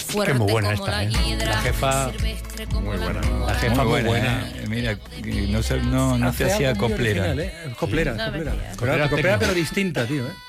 fuerte muy buena como esta, la hiedra, la jefa, silvestre como muy la buena. nube. la jefa muy buena. Mira, que no te Hace hacía algo muy coplera. original, ¿eh? Coplera, No me coplera. fías. Coplera, pero distinta, tío, ¿eh?